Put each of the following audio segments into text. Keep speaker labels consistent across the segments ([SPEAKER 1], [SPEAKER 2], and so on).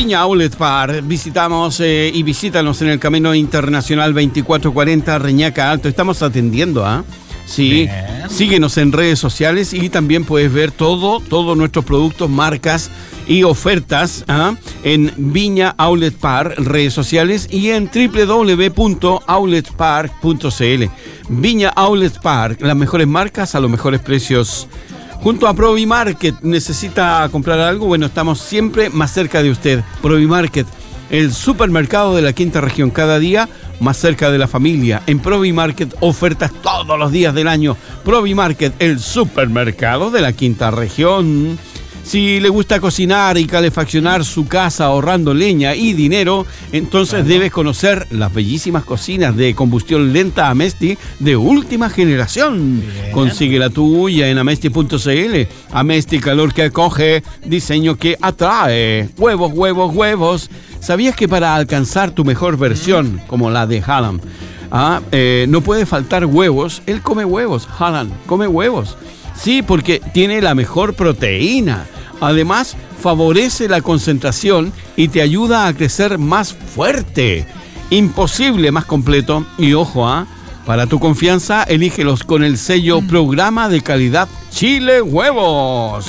[SPEAKER 1] Viña Outlet Park. Visitamos y visítanos en el Camino Internacional 2440 Reñaca Alto. Estamos atendiendo, ¿ah? Sí, bien. Síguenos en redes sociales y también puedes ver todos nuestros productos, marcas y ofertas en Viña Outlet Park, redes sociales y en www.outletpark.cl. Viña Outlet Park, las mejores marcas a los mejores precios. Junto a Provimarket, ¿necesita comprar algo? Bueno, estamos siempre más cerca de usted. Provimarket, el supermercado de la Quinta Región, cada día más cerca de la familia. En Provimarket, ofertas todos los días del año. Provimarket, el supermercado de la Quinta Región. Si le gusta cocinar y calefaccionar su casa ahorrando leña y dinero, entonces debes conocer las bellísimas cocinas de combustión lenta Amesti de última generación. Bien. Consigue la tuya en amesti.cl. Amesti, calor que acoge, diseño que atrae. Huevos, huevos, huevos. ¿Sabías que para alcanzar tu mejor versión, como la de Haaland, no puede faltar huevos? Él come huevos, Haaland, come huevos. Sí, porque tiene la mejor proteína. Además, favorece la concentración y te ayuda a crecer más fuerte. Imposible más completo. Y ojo, para tu confianza, elígelos con el sello Programa de Calidad Chile Huevos.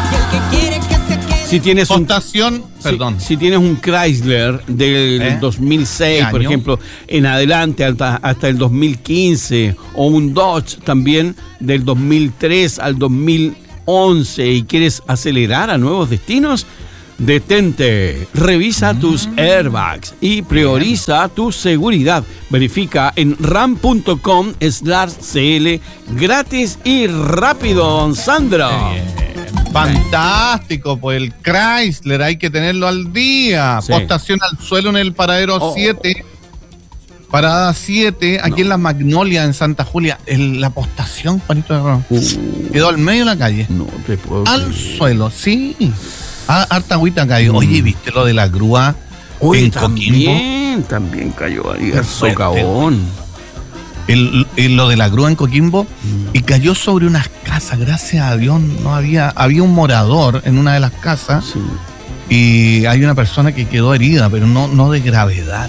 [SPEAKER 1] Si tienes si tienes un Chrysler del 2006, por ejemplo, en adelante hasta el 2015, o un Dodge también del 2003 al 2011 y quieres acelerar a nuevos destinos, detente, revisa tus airbags y prioriza tu seguridad. Verifica en ram.com/cl gratis y rápido, don Sandro.
[SPEAKER 2] Fantástico, pues el Chrysler hay que tenerlo al día. Sí. Postación al suelo en el paradero 7. Parada 7, aquí en la Magnolia, en Santa Julia. La postación, Juanito, quedó al medio de la calle.
[SPEAKER 1] No te puedo
[SPEAKER 2] al creer. Suelo, sí. Harta agüita cayó. Oye, ¿viste lo de la grúa en Coquimbo?
[SPEAKER 1] También cayó ahí el socavón.
[SPEAKER 2] Lo de la grúa en Coquimbo y cayó sobre unas casas, gracias a Dios no había un morador en una de las casas. Sí. Y hay una persona que quedó herida, pero no de gravedad.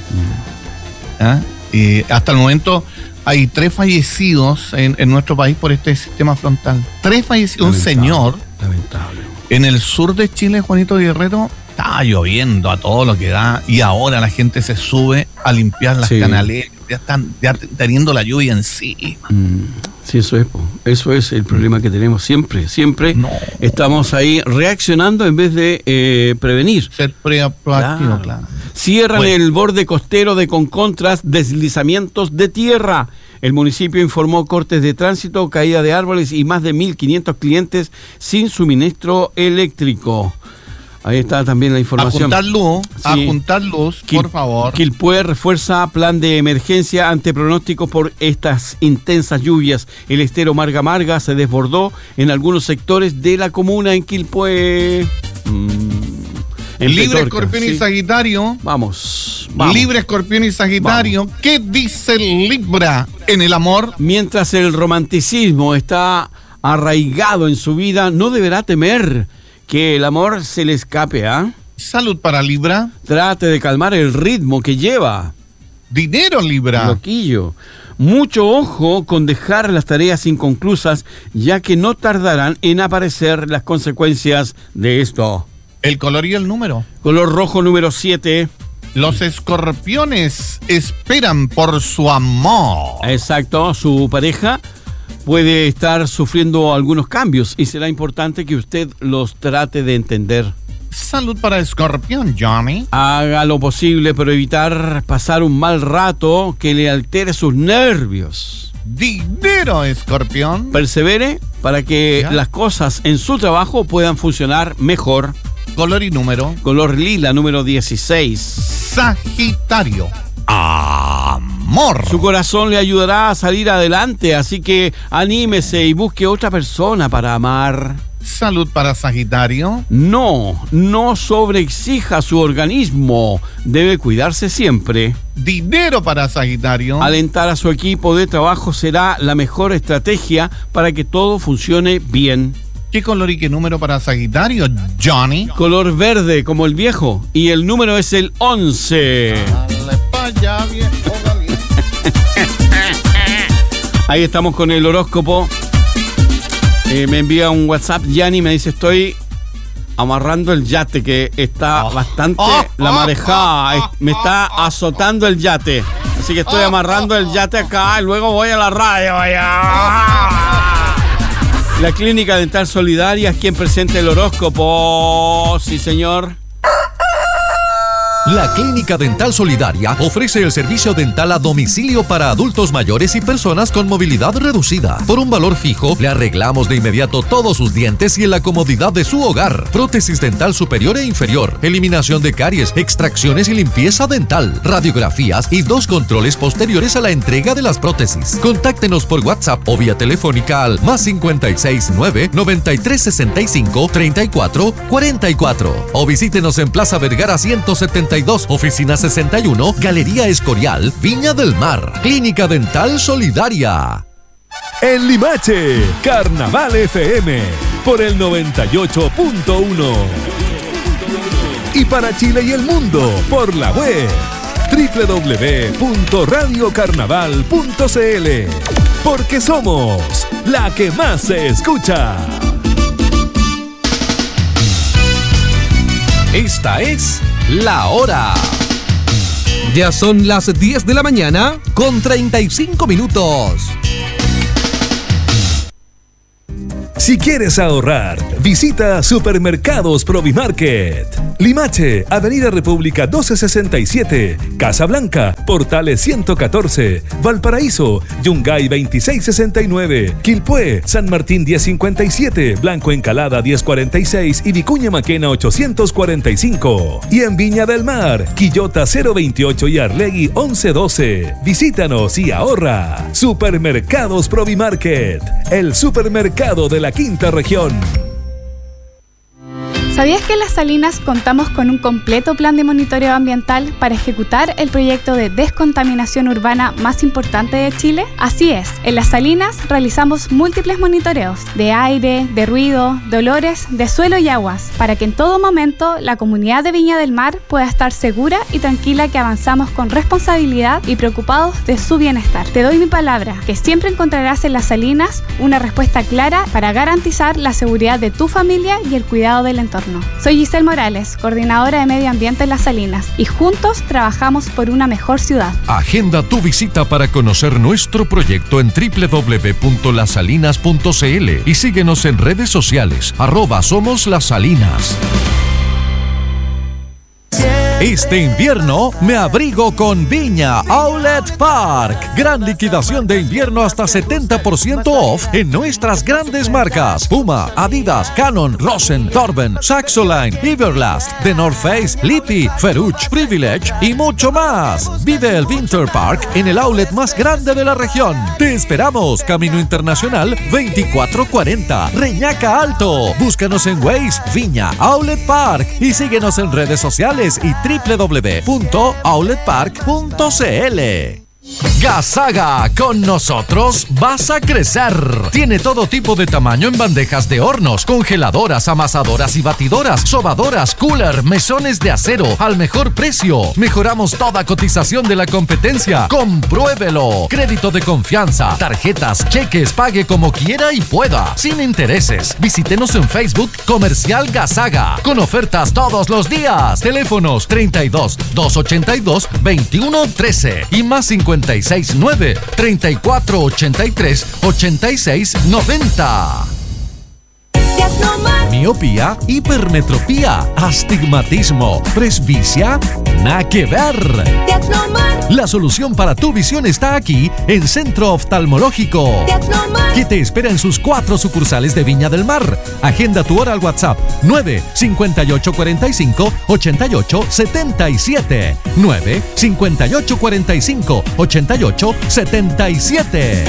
[SPEAKER 2] Hasta el momento hay 3 fallecidos en nuestro país por este sistema frontal. 3 fallecidos. Un señor
[SPEAKER 1] lamentable.
[SPEAKER 2] En el sur de Chile, Juanito Guerrero, estaba lloviendo a todo lo que da y ahora la gente se sube a limpiar las canaleras. Ya están teniendo la lluvia en sí.
[SPEAKER 1] Sí, eso es el problema que tenemos siempre. Estamos ahí reaccionando en vez de prevenir.
[SPEAKER 2] Ser proactivo, claro.
[SPEAKER 1] Cierran el borde costero de Concontras, deslizamientos de tierra. El municipio informó cortes de tránsito, caída de árboles y más de 1.500 clientes sin suministro eléctrico. Ahí está también la información.
[SPEAKER 2] A juntar luz, por favor.
[SPEAKER 1] Quilpué refuerza plan de emergencia ante pronósticos por estas intensas lluvias. El estero Marga Marga se desbordó en algunos sectores de la comuna en Quilpué.
[SPEAKER 2] Libre Escorpión y Sagitario.
[SPEAKER 1] Vamos.
[SPEAKER 2] Libre Escorpión y Sagitario. Vamos. ¿Qué dice Libra en el amor?
[SPEAKER 1] Mientras el romanticismo está arraigado en su vida, no deberá temer que el amor se le escape,
[SPEAKER 2] Salud para Libra.
[SPEAKER 1] Trate de calmar el ritmo que lleva.
[SPEAKER 2] Dinero, Libra.
[SPEAKER 1] Loquillo. Mucho ojo con dejar las tareas inconclusas, ya que no tardarán en aparecer las consecuencias de esto.
[SPEAKER 2] El color y el número.
[SPEAKER 1] Color rojo número 7.
[SPEAKER 2] Los escorpiones esperan por su amor.
[SPEAKER 1] Exacto, su pareja puede estar sufriendo algunos cambios y será importante que usted los trate de entender.
[SPEAKER 2] Salud para Escorpión, Johnny.
[SPEAKER 1] Haga lo posible para evitar pasar un mal rato que le altere sus nervios.
[SPEAKER 2] Dinero, Escorpión.
[SPEAKER 1] Persevere para que las cosas en su trabajo puedan funcionar mejor.
[SPEAKER 2] Color y número.
[SPEAKER 1] Color lila, número 16.
[SPEAKER 2] Sagitario. Amor.
[SPEAKER 1] Su corazón le ayudará a salir adelante, así que anímese y busque otra persona para amar.
[SPEAKER 2] Salud para Sagitario.
[SPEAKER 1] No sobreexija su organismo. Debe cuidarse siempre.
[SPEAKER 2] Dinero para Sagitario.
[SPEAKER 1] Alentar a su equipo de trabajo será la mejor estrategia para que todo funcione bien.
[SPEAKER 2] ¿Qué color y qué número para Sagitario, Johnny?
[SPEAKER 1] Color verde, como el viejo. Y el número es el 11.
[SPEAKER 2] Dale pa' allá, viejo valiente.
[SPEAKER 1] Ahí estamos con el horóscopo. Me envía un WhatsApp, Gianni, me dice, estoy amarrando el yate, que está bastante la marejada. Me está azotando el yate. Así que estoy amarrando el yate acá y luego voy a la radio. La Clínica Dental Solidaria es quien presenta el horóscopo. Sí, señor.
[SPEAKER 3] La Clínica Dental Solidaria ofrece el servicio dental a domicilio para adultos mayores y personas con movilidad reducida. Por un valor fijo, le arreglamos de inmediato todos sus dientes y en la comodidad de su hogar. Prótesis dental superior e inferior, eliminación de caries, extracciones y limpieza dental, radiografías y 2 controles posteriores a la entrega de las prótesis. Contáctenos por WhatsApp o vía telefónica al +56 9 93 65 34 44 o visítenos en Plaza Vergara 172, Oficina 61, Galería Escorial, Viña del Mar. Clínica Dental Solidaria.
[SPEAKER 4] En Limache, Carnaval FM, por el 98.1. Y para Chile y el mundo, por la web, www.radiocarnaval.cl. Porque somos la que más se escucha.
[SPEAKER 3] Esta es La Hora.
[SPEAKER 5] Ya son las 10 de la mañana
[SPEAKER 3] con 35 minutos.
[SPEAKER 4] Si quieres ahorrar, visita Supermercados Provimarket. Limache, Avenida República 1267, Casablanca, Portales 114, Valparaíso, Yungay 2669, Quilpué, San Martín 1057, Blanco Encalada 1046 y Vicuña Maquena 845. Y en Viña del Mar, Quillota 028 y Arlegui 1112. Visítanos y ahorra. Supermercados Provimarket, el supermercado de la Quinta Región.
[SPEAKER 6] ¿Sabías que en Las Salinas contamos con un completo plan de monitoreo ambiental para ejecutar el proyecto de descontaminación urbana más importante de Chile? Así es, en Las Salinas realizamos múltiples monitoreos de aire, de ruido, de olores, de suelo y aguas, para que en todo momento la comunidad de Viña del Mar pueda estar segura y tranquila que avanzamos con responsabilidad y preocupados de su bienestar. Te doy mi palabra, que siempre encontrarás en Las Salinas una respuesta clara para garantizar la seguridad de tu familia y el cuidado del entorno. Soy Giselle Morales, coordinadora de Medio Ambiente en Las Salinas, y juntos trabajamos por una mejor ciudad.
[SPEAKER 3] Agenda tu visita para conocer nuestro proyecto en www.lasalinas.cl y síguenos en redes sociales, @SomosLasSalinas. Este invierno me abrigo con Viña Outlet Park. Gran liquidación de invierno hasta 70% off en nuestras grandes marcas: Puma, Adidas, Canon, Rosen, Torben, Saxoline, Everlast, The North Face, Lippy, Ferruch, Privilege y mucho más. Vive el Winter Park en el outlet más grande de la región. Te esperamos, Camino Internacional 2440, Reñaca Alto. Búscanos en Waze, Viña Outlet Park, y síguenos en redes sociales y www.outletpark.cl. Gasaga, con nosotros vas a crecer. Tiene todo tipo de tamaño en bandejas de hornos, congeladoras, amasadoras y batidoras, sobadoras, cooler, mesones de acero al mejor precio. Mejoramos toda cotización de la competencia. Compruébelo. Crédito de confianza, tarjetas, cheques, pague como quiera y pueda, sin intereses. Visítenos en Facebook Comercial Gasaga, con ofertas todos los días. Teléfonos 32 282 2113 y más 569 3483 8690. Miopía, hipermetropía, astigmatismo, presbicia, nada que ver. La solución para tu visión está aquí en Centro Oftalmológico, que te espera en sus 4 sucursales de Viña del Mar. Agenda tu hora al WhatsApp 9 58 45 88 77 9 58 45 88 77.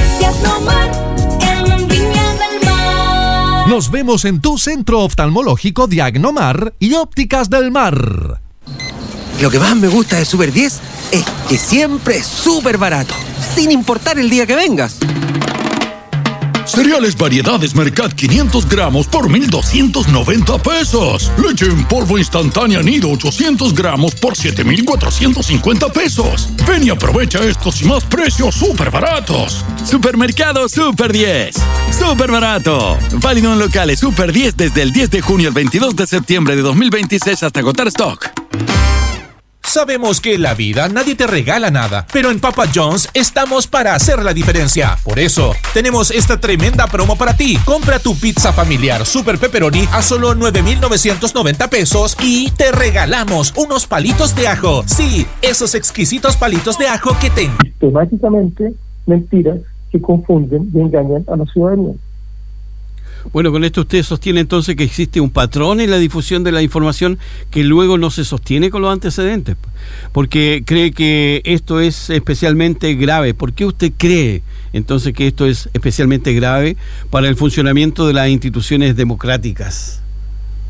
[SPEAKER 3] Nos vemos en tu Centro Oftalmológico Diagnomar y Ópticas del Mar.
[SPEAKER 7] Lo que más me gusta de Super 10 es que siempre es súper barato, sin importar el día que vengas.
[SPEAKER 8] Cereales Variedades Mercat 500 gramos por 1,290 pesos. Leche en polvo instantánea Nido 800 gramos por 7,450 pesos. Ven y aprovecha estos y más precios súper baratos.
[SPEAKER 9] Supermercado Super 10. Súper barato. Válido en locales Super 10 desde el 10 de junio al 22 de septiembre de 2026 hasta agotar stock.
[SPEAKER 10] Sabemos que en la vida nadie te regala nada, pero en Papa John's estamos para hacer la diferencia. Por eso, tenemos esta tremenda promo para ti. Compra tu pizza familiar Super Pepperoni a solo 9,990 pesos y te regalamos unos palitos de ajo. Sí, esos exquisitos palitos de ajo que te...
[SPEAKER 11] Sistemáticamente, mentiras que confunden y engañan a la ciudadanía.
[SPEAKER 1] Bueno, con esto usted sostiene entonces que existe un patrón en la difusión de la información que luego no se sostiene con los antecedentes, porque cree que esto es especialmente grave. ¿Por qué usted cree entonces que esto es especialmente grave para el funcionamiento de las instituciones democráticas?